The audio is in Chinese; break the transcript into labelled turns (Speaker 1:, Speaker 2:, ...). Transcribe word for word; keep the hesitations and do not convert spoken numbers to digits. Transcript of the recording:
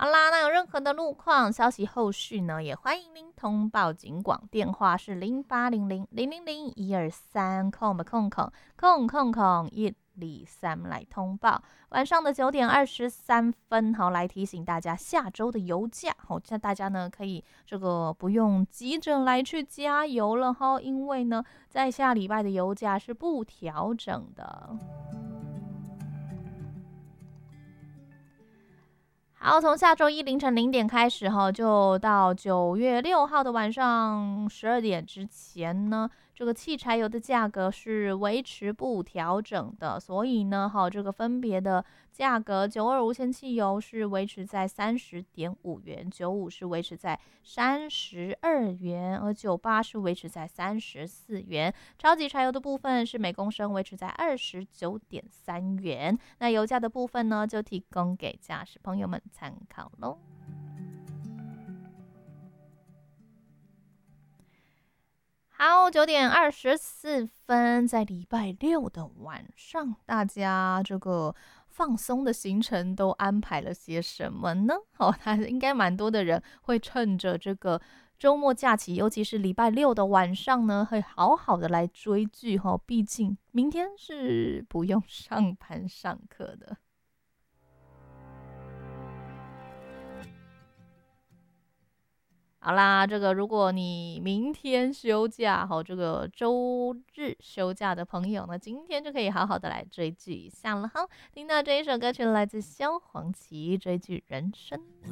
Speaker 1: 好啦，那有任何的路况消息后续呢，也欢迎您通报警广，电话是零八零零零零零一二三空吧空空空空空一二三来通报。晚上的九点二十三分，好来提醒大家下周的油价，好，像大家呢可以这个不用急着来去加油了哈，因为呢在下礼拜的油价是不调整的。好，从下周一凌晨零点开始哈，就到九月六号的晚上十二点之前呢，这个汽柴油的价格是维持不调整的，所以呢，哈，这个分别的价格，九二无铅汽油是维持在三十点五元，九五是维持在三十二元，而九八是维持在三十四元。超级柴油的部分是每公升维持在二十九点三元。那油价的部分呢，就提供给驾驶朋友们参考喽。好，九点二十四分，在礼拜六的晚上，大家这个放松的行程都安排了些什么呢？哦，那应该蛮多的人会趁着这个周末假期，尤其是礼拜六的晚上呢，会好好的来追剧哈。毕竟明天是不用上班上课的。好啦，这个如果你明天休假，好，这个周日休假的朋友呢，今天就可以好好的来追剧一下了哈。听到这一首歌曲来自萧煌奇，《追剧人生》。